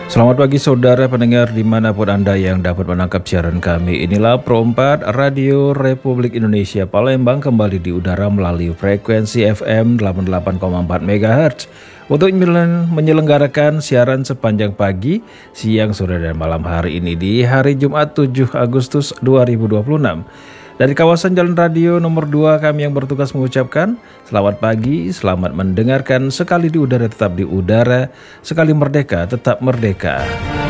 Selamat pagi saudara pendengar dimanapun Anda yang dapat menangkap siaran kami. Inilah Pro 4 Radio Republik Indonesia Palembang kembali di udara melalui frekuensi FM 88,4 MHz untuk menyelenggarakan siaran sepanjang pagi, siang, sore, dan malam hari ini di hari Jumat 7 Agustus 2026. Dari kawasan Jalan Radio nomor 2 kami yang bertugas mengucapkan selamat pagi, selamat mendengarkan. Sekali di udara tetap di udara, sekali merdeka tetap merdeka.